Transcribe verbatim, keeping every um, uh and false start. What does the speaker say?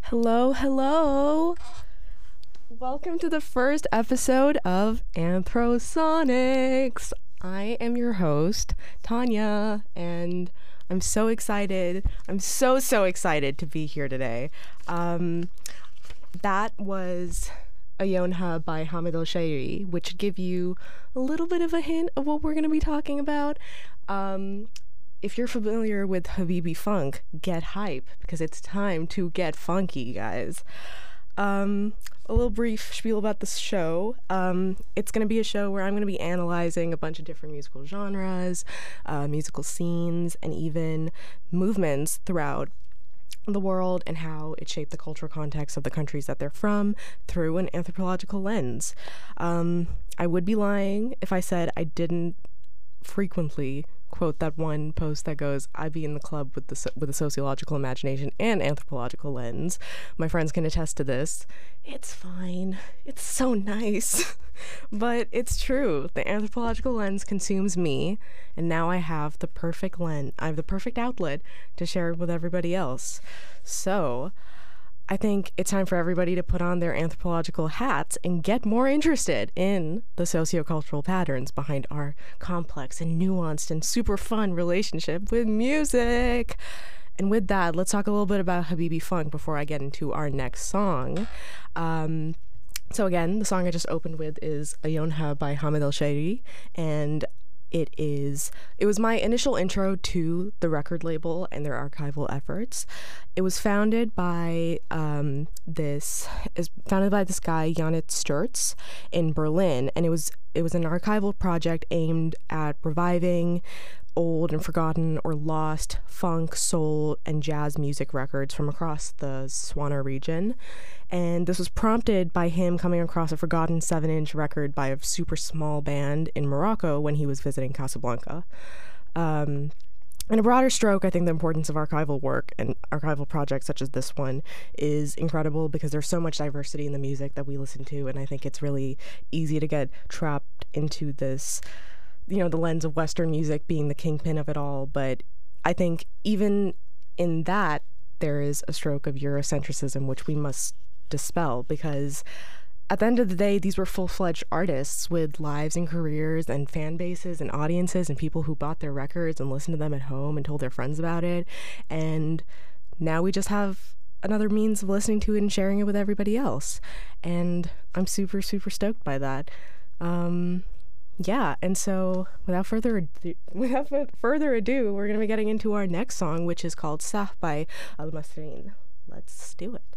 Hello, hello. Welcome to the first episode of Anthrosonics. I am your host, Tanya, and I'm so excited. I'm so, so excited to be here today. Um, that was Ayonha by Hamid El-Shairi, which should give you a little bit of a hint of what we're going to be talking about. Um, if you're familiar with Habibi Funk, get hype, because it's time to get funky, guys. Um, a little brief spiel about the show. Um, it's going to be a show where I'm going to be analyzing a bunch of different musical genres, uh, musical scenes, and even movements throughout the world and how it shaped the cultural context of the countries that they're from through an anthropological lens. Um, I would be lying if I said I didn't frequently quote that one post that goes, I be in the club with the with a sociological imagination and anthropological lens. My friends can attest to this. It's fine. It's so nice. But it's true. The anthropological lens consumes me, and now I have the perfect lens. I have the perfect outlet to share it with everybody else. So I think it's time for everybody to put on their anthropological hats and get more interested in the sociocultural patterns behind our complex and nuanced and super fun relationship with music. And with that, let's talk a little bit about Habibi Funk before I get into our next song. Um, so again, the song I just opened with is Ayonha by Hamid El-Shairi, and It is, it was my initial intro to the record label and their archival efforts. It was founded by um, this, is founded by this guy, Janit Sturz, in Berlin. And it was, it was an archival project aimed at reviving old and forgotten or lost funk, soul, and jazz music records from across the Swana region. And this was prompted by him coming across a forgotten seven-inch record by a super small band in Morocco when he was visiting Casablanca. Um, in a broader stroke, I think the importance of archival work and archival projects such as this one is incredible because there's so much diversity in the music that we listen to, and I think it's really easy to get trapped into this, you know, the lens of Western music being the kingpin of it all. But I think even in that, there is a stroke of Eurocentrism, which we must dispel, because at the end of the day, these were full-fledged artists with lives and careers and fan bases and audiences and people who bought their records and listened to them at home and told their friends about it. And now we just have another means of listening to it and sharing it with everybody else. And I'm super, super stoked by that. Um... Yeah, and so without further ado, without further ado, we're going to be getting into our next song, which is called Sah by Al Masrin. Let's do it.